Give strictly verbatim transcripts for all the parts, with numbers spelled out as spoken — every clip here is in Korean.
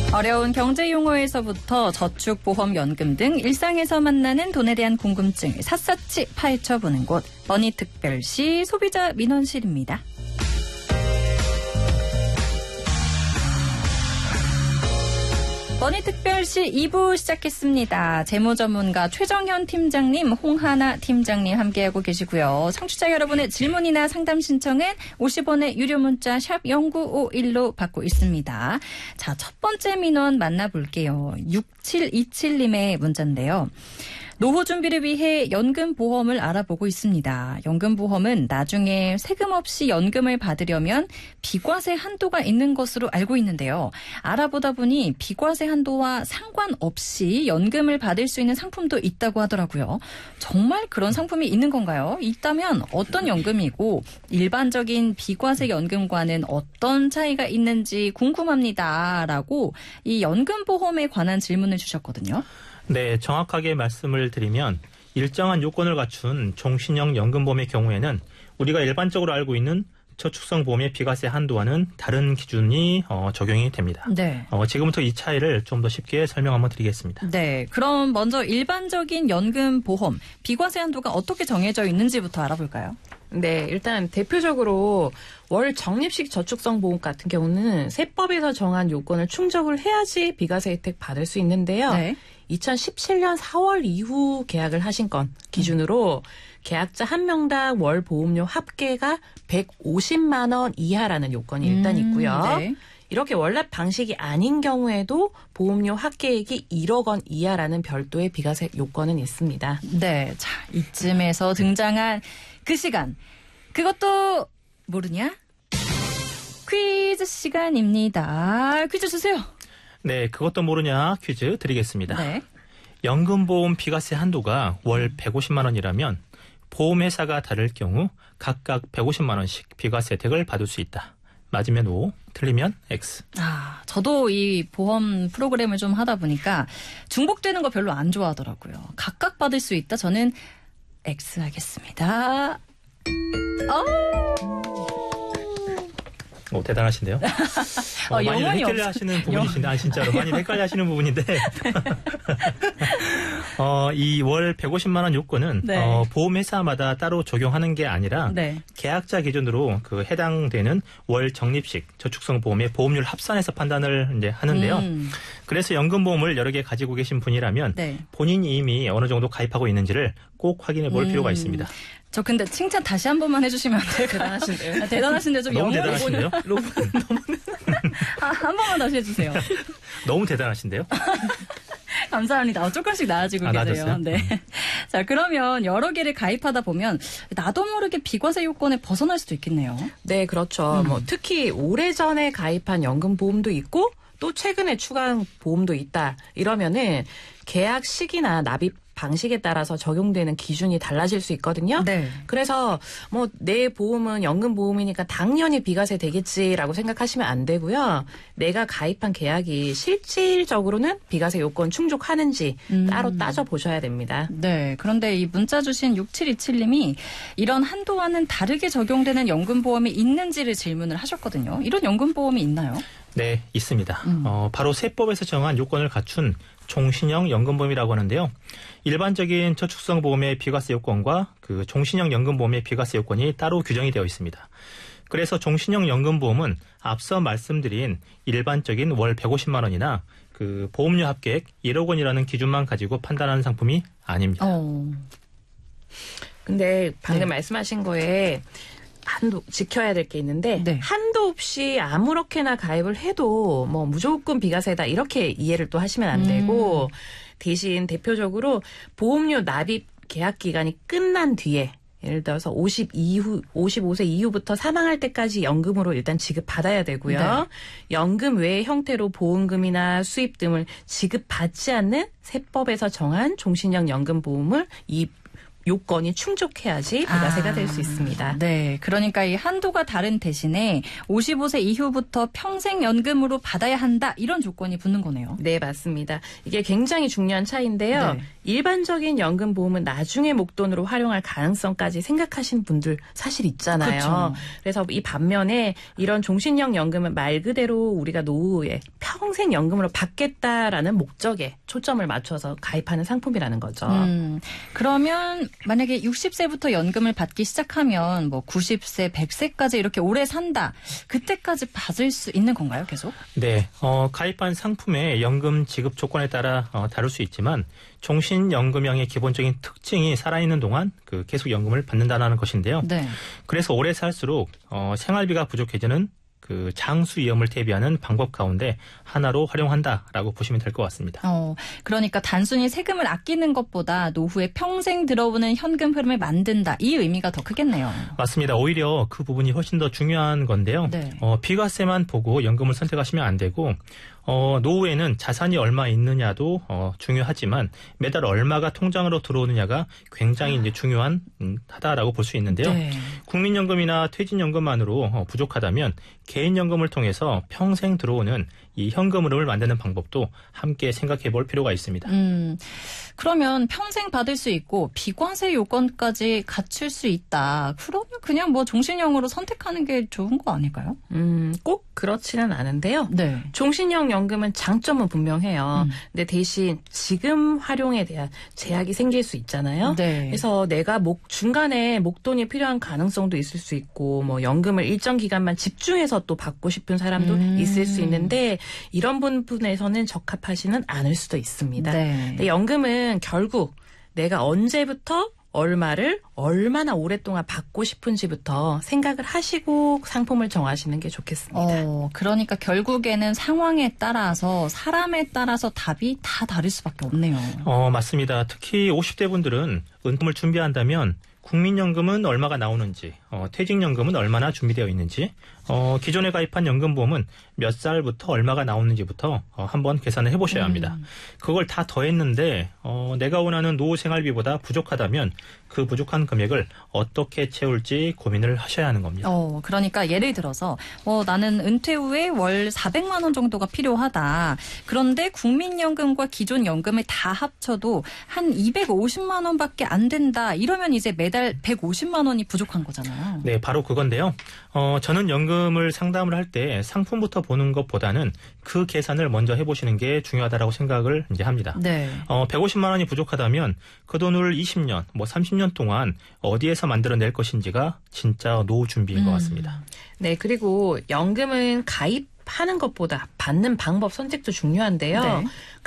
어려운 경제 용어에서부터 저축, 보험, 연금 등 일상에서 만나는 돈에 대한 궁금증을 샅샅이 파헤쳐보는 곳 머니특별시 소비자 민원실입니다. 머니특별시 이 부 시작했습니다. 재무전문가 최정현 팀장님, 홍하나 팀장님 함께하고 계시고요. 청취자 여러분의 질문이나 상담 신청은 오십 원의 유료 문자 샵 공구오일로 받고 있습니다. 자, 첫 번째 민원 만나볼게요. 육칠이칠님의 문자인데요. 노후 준비를 위해 연금보험을 알아보고 있습니다. 연금보험은 나중에 세금 없이 연금을 받으려면 비과세 한도가 있는 것으로 알고 있는데요. 알아보다 보니 비과세 한도와 상관없이 연금을 받을 수 있는 상품도 있다고 하더라고요. 정말 그런 상품이 있는 건가요? 있다면 어떤 연금이고 일반적인 비과세 연금과는 어떤 차이가 있는지 궁금합니다. 라고 이 연금보험에 관한 질문을 주셨거든요. 네, 정확하게 말씀을 드리면 일정한 요건을 갖춘 종신형 연금보험의 경우에는 우리가 일반적으로 알고 있는 저축성 보험의 비과세 한도와는 다른 기준이 어, 적용이 됩니다. 네. 어, 지금부터 이 차이를 좀 더 쉽게 설명 한번 드리겠습니다. 네, 그럼 먼저 일반적인 연금보험 비과세 한도가 어떻게 정해져 있는지부터 알아볼까요? 네, 일단 대표적으로 월 적립식 저축성 보험 같은 경우는 세법에서 정한 요건을 충족을 해야지 비과세 혜택 받을 수 있는데요. 네. 이천십칠년 사월 이후 계약을 하신 건 기준으로 계약자 한 명당 월 보험료 합계가 백오십만 원 이하라는 요건이 일단 있고요. 음, 네. 이렇게 월납 방식이 아닌 경우에도 보험료 합계액이 일억 원 이하라는 별도의 비과세 요건은 있습니다. 네, 자 이쯤에서 등장한 그 시간, 그것도 모르냐? 퀴즈 시간입니다. 퀴즈 주세요. 네, 그것도 모르냐 퀴즈 드리겠습니다. 네. 연금보험 비과세 한도가 월 백오십만 원이라면 보험회사가 다를 경우 각각 백오십만 원씩 비과세 혜택을 받을 수 있다. 맞으면 O, 틀리면 X. 아, 저도 이 보험 프로그램을 좀 하다 보니까 중복되는 거 별로 안 좋아하더라고요. 각각 받을 수 있다. 저는 X 하겠습니다. 어. 오, 대단하신데요. 어, 어, 많이 헷갈려 없... 하시는 부분이신데, 아, 진짜로. 많이 헷갈려 하시는 부분인데, 어, 이 월 백오십만 원 요건은, 네. 어, 보험회사마다 따로 적용하는 게 아니라, 네. 계약자 기준으로 그 해당되는 월 적립식 저축성 보험의 보험료를 합산해서 판단을 이제 하는데요. 음. 그래서 연금보험을 여러 개 가지고 계신 분이라면, 네. 본인이 이미 어느 정도 가입하고 있는지를 꼭 확인해 볼 음. 필요가 있습니다. 저 근데 칭찬 다시 한 번만 해주시면 안 될까요? 대단하신데요. 아, 대단하신데 좀 너무 대단하신데요? 너무 아, 한 번만 다시 해주세요. 너무 대단하신데요? 감사합니다. 어, 조금씩 나아지고 아, 계세요. 나아졌어요? 네. 자, 그러면 여러 개를 가입하다 보면 나도 모르게 비과세 요건에 벗어날 수도 있겠네요. 네, 그렇죠. 음. 뭐 특히 오래전에 가입한 연금보험도 있고 또 최근에 추가한 보험도 있다. 이러면은 계약 시기나 납입 방식에 따라서 적용되는 기준이 달라질 수 있거든요. 네. 그래서 뭐 내 보험은 연금보험이니까 당연히 비과세 되겠지라고 생각하시면 안 되고요. 내가 가입한 계약이 실질적으로는 비과세 요건 충족하는지 음. 따로 따져보셔야 됩니다. 네. 그런데 이 문자 주신 육칠이칠님이 이런 한도와는 다르게 적용되는 연금보험이 있는지를 질문을 하셨거든요. 이런 연금보험이 있나요? 네, 있습니다. 음. 어, 바로 세법에서 정한 요건을 갖춘 종신형 연금보험이라고 하는데요. 일반적인 저축성 보험의 비과세 요건과 그 종신형 연금보험의 비과세 요건이 따로 규정이 되어 있습니다. 그래서 종신형 연금보험은 앞서 말씀드린 일반적인 월 백오십만 원이나 그 보험료 합계액 일억 원이라는 기준만 가지고 판단하는 상품이 아닙니다. 어. 근데 방금 네. 말씀하신 거에 한도 지켜야 될 게 있는데 네. 한도 없이 아무렇게나 가입을 해도 뭐 무조건 비과세다 이렇게 이해를 또 하시면 안 되고 음. 대신 대표적으로 보험료 납입 계약 기간이 끝난 뒤에 예를 들어서 오십 이후, 오십오 세 이후부터 사망할 때까지 연금으로 일단 지급받아야 되고요. 네. 연금 외의 형태로 보험금이나 수입 등을 지급받지 않는 세법에서 정한 종신형 연금보험을 이 요건이 충족해야지 비과세가 아, 될 수 있습니다. 네, 그러니까 이 한도가 다른 대신에 오십오 세 이후부터 평생 연금으로 받아야 한다 이런 조건이 붙는 거네요. 네, 맞습니다. 이게 굉장히 중요한 차이인데요. 네. 일반적인 연금 보험은 나중에 목돈으로 활용할 가능성까지 생각하시는 분들 사실 있잖아요. 그렇죠. 그래서 이 반면에 이런 종신형 연금은 말 그대로 우리가 노후에 평생 연금으로 받겠다라는 목적에 초점을 맞춰서 가입하는 상품이라는 거죠. 음, 그러면 만약에 육십 세부터 연금을 받기 시작하면 뭐 구십 세, 백 세까지 이렇게 오래 산다. 그때까지 받을 수 있는 건가요, 계속? 네, 어, 가입한 상품의 연금 지급 조건에 따라 어, 다를 수 있지만 종신연금형의 기본적인 특징이 살아있는 동안 그 계속 연금을 받는다는 것인데요. 네. 그래서 오래 살수록 어, 생활비가 부족해지는 그 장수 위험을 대비하는 방법 가운데 하나로 활용한다라고 보시면 될 것 같습니다. 어, 그러니까 단순히 세금을 아끼는 것보다 노후에 평생 들어오는 현금 흐름을 만든다. 이 의미가 더 크겠네요. 맞습니다. 오히려 그 부분이 훨씬 더 중요한 건데요. 네. 어, 비과세만 보고 연금을 선택하시면 안 되고 어, 노후에는 자산이 얼마 있느냐도 어, 중요하지만 매달 얼마가 통장으로 들어오느냐가 굉장히 이제 중요한 음, 하다라고 볼 수 있는데요. 네. 국민연금이나 퇴직연금만으로 어, 부족하다면 개인연금을 통해서 평생 들어오는 이 현금 흐름을 만드는 방법도 함께 생각해 볼 필요가 있습니다. 음, 그러면 평생 받을 수 있고 비과세 요건까지 갖출 수 있다. 그러면 그냥 뭐 종신형으로 선택하는 게 좋은 거 아닐까요? 음, 꼭 그렇지는 않은데요. 네. 종신형 연금은 장점은 분명해요. 음. 근데 대신 지금 활용에 대한 제약이 생길 수 있잖아요. 네. 그래서 내가 목 중간에 목돈이 필요한 가능성도 있을 수 있고 뭐 연금을 일정 기간만 집중해서 또 받고 싶은 사람도 음. 있을 수 있는데 이런 부분에서는 적합하지는 않을 수도 있습니다. 네. 근데 연금은 결국 내가 언제부터 얼마를 얼마나 오랫동안 받고 싶은지부터 생각을 하시고 상품을 정하시는 게 좋겠습니다. 어, 그러니까 결국에는 상황에 따라서 사람에 따라서 답이 다 다를 수밖에 없네요. 어, 맞습니다. 특히 오십 대 분들은 은퇴를 준비한다면 국민연금은 얼마가 나오는지, 어, 퇴직연금은 얼마나 준비되어 있는지, 어, 기존에 가입한 연금보험은 몇 살부터 얼마가 나오는지부터 어, 한번 계산을 해보셔야 합니다. 음. 그걸 다 더했는데 어, 내가 원하는 노후 생활비보다 부족하다면 그 부족한 금액을 어떻게 채울지 고민을 하셔야 하는 겁니다. 어, 그러니까 예를 들어서 어, 나는 은퇴 후에 월 사백만 원 정도가 필요하다. 그런데 국민연금과 기존 연금을 다 합쳐도 한 이백오십만 원밖에 안 된다. 이러면 이제 매달 백오십만 원이 부족한 거잖아요. 네, 바로 그건데요. 어, 저는 연금을 상담을 할 때 상품부터 보는 것보다는 그 계산을 먼저 해보시는 게 중요하다라고 생각을 이제 합니다. 네. 어, 백오십만 원이 부족하다면 그 돈을 이십 년, 뭐 삼십 년 동안 어디에서 만들어낼 것인지가 진짜 노후 준비인 음. 것 같습니다. 네, 그리고 연금은 가입 하는 것보다 받는 방법 선택도 중요한데요. 네.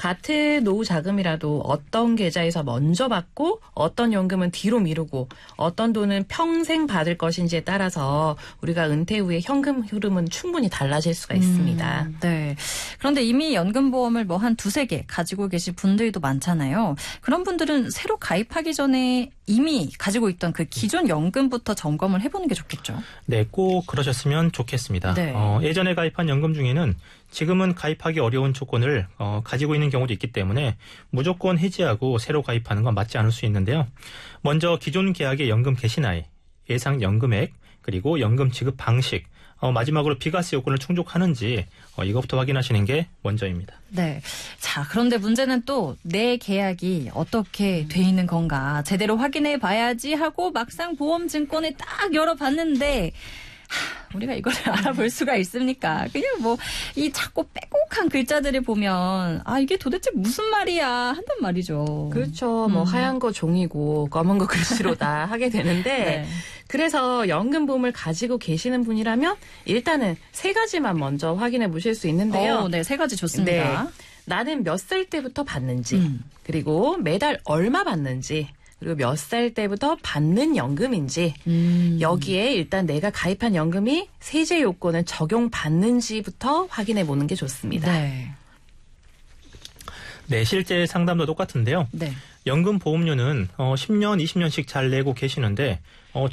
같은 노후 자금이라도 어떤 계좌에서 먼저 받고 어떤 연금은 뒤로 미루고 어떤 돈은 평생 받을 것인지에 따라서 우리가 은퇴 후에 현금 흐름은 충분히 달라질 수가 있습니다. 음, 네. 그런데 이미 연금보험을 뭐 한 두세 개 가지고 계신 분들도 많잖아요. 그런 분들은 새로 가입하기 전에 이미 가지고 있던 그 기존 연금부터 점검을 해보는 게 좋겠죠. 네, 꼭 그러셨으면 좋겠습니다. 네. 어, 예전에 가입한 연금 중에는 지금은 가입하기 어려운 조건을 어, 가지고 있는 경우도 있기 때문에 무조건 해지하고 새로 가입하는 건 맞지 않을 수 있는데요. 먼저 기존 계약의 연금 개시 나이, 예상 연금액, 그리고 연금 지급 방식, 어, 마지막으로 비과세 요건을 충족하는지 어, 이것부터 확인하시는 게 먼저입니다. 네. 자, 그런데 문제는 또 내 계약이 어떻게 돼 있는 건가 제대로 확인해 봐야지 하고 막상 보험증권을 딱 열어봤는데 하, 우리가 이걸 알아볼 수가 있습니까? 그냥 뭐 이 자꾸 빼곡한 글자들을 보면 아 이게 도대체 무슨 말이야 한단 말이죠. 그렇죠. 음. 뭐 하얀 거 종이고 검은 거 글씨로 다 하게 되는데 네. 그래서 연금보험을 가지고 계시는 분이라면 일단은 세 가지만 먼저 확인해 보실 수 있는데요. 오, 네, 세 가지 좋습니다. 네. 나는 몇 살 때부터 받는지 음. 그리고 매달 얼마 받는지 그리고 몇 살 때부터 받는 연금인지 음. 여기에 일단 내가 가입한 연금이 세제 요건을 적용받는지부터 확인해 보는 게 좋습니다. 네. 네, 실제 상담도 똑같은데요. 네. 연금 보험료는 어, 십 년, 이십 년씩 잘 내고 계시는데 어,